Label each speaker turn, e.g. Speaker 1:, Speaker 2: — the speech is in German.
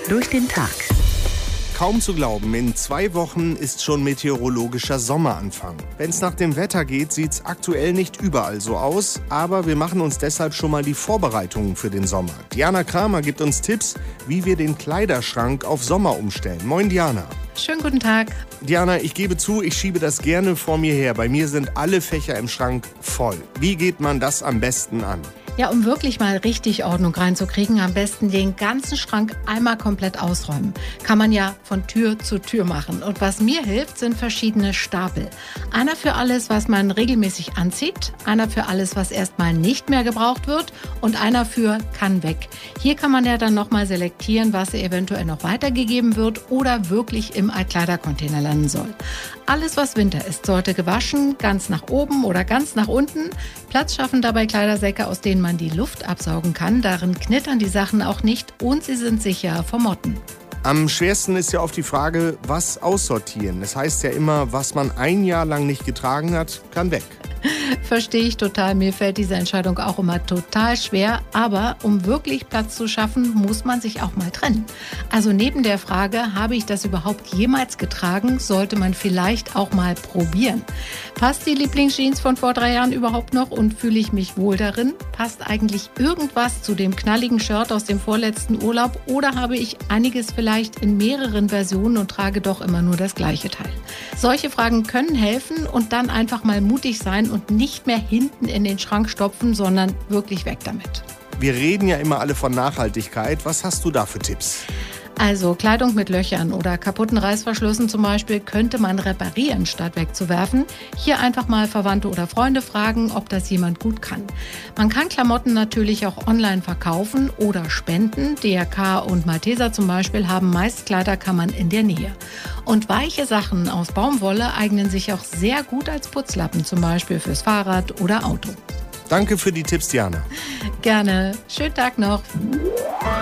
Speaker 1: durch den Tag.
Speaker 2: Kaum zu glauben, in 2 Wochen ist schon meteorologischer Sommeranfang. Wenn es nach dem Wetter geht, sieht es aktuell nicht überall so aus, aber wir machen uns deshalb schon mal die Vorbereitungen für den Sommer. Diana Kramer gibt uns Tipps, wie wir den Kleiderschrank auf Sommer umstellen. Moin Diana.
Speaker 3: Schönen guten Tag.
Speaker 2: Diana, ich gebe zu, ich schiebe das gerne vor mir her. Bei mir sind alle Fächer im Schrank voll. Wie geht man das am besten an?
Speaker 3: Ja, um wirklich mal richtig Ordnung reinzukriegen, am besten den ganzen Schrank einmal komplett ausräumen. Kann man ja von Tür zu Tür machen. Und was mir hilft, sind verschiedene Stapel. Einer für alles, was man regelmäßig anzieht, einer für alles, was erstmal nicht mehr gebraucht wird und einer für kann weg. Hier kann man ja dann nochmal selektieren, was eventuell noch weitergegeben wird oder wirklich im Altkleidercontainer landen soll. Alles, was Winter ist, sollte gewaschen, ganz nach oben oder ganz nach unten. Platz schaffen dabei Kleidersäcke, aus denen man die Luft absaugen kann. Darin knittern die Sachen auch nicht und sie sind sicher vor Motten.
Speaker 2: Am schwersten ist ja oft die Frage, was aussortieren. Das heißt ja immer, was man ein Jahr lang nicht getragen hat, kann weg.
Speaker 3: Verstehe ich total. Mir fällt diese Entscheidung auch immer total schwer. Aber um wirklich Platz zu schaffen, muss man sich auch mal trennen. Also neben der Frage, habe ich das überhaupt jemals getragen, sollte man vielleicht auch mal probieren. Passt die Lieblingsjeans von vor 3 Jahren überhaupt noch und fühle ich mich wohl darin? Passt eigentlich irgendwas zu dem knalligen Shirt aus dem vorletzten Urlaub? Oder habe ich einiges vielleicht in mehreren Versionen und trage doch immer nur das gleiche Teil? Solche Fragen können helfen und dann einfach mal mutig sein und nicht mehr hinten in den Schrank stopfen, sondern wirklich weg damit.
Speaker 2: Wir reden ja immer alle von Nachhaltigkeit. Was hast du da für Tipps?
Speaker 3: Also Kleidung mit Löchern oder kaputten Reißverschlüssen zum Beispiel könnte man reparieren, statt wegzuwerfen. Hier einfach mal Verwandte oder Freunde fragen, ob das jemand gut kann. Man kann Klamotten natürlich auch online verkaufen oder spenden. DRK und Malteser zum Beispiel haben meist Kleiderkammern in der Nähe. Und weiche Sachen aus Baumwolle eignen sich auch sehr gut als Putzlappen, zum Beispiel fürs Fahrrad oder Auto.
Speaker 2: Danke für die Tipps, Diana.
Speaker 3: Gerne. Schönen Tag noch.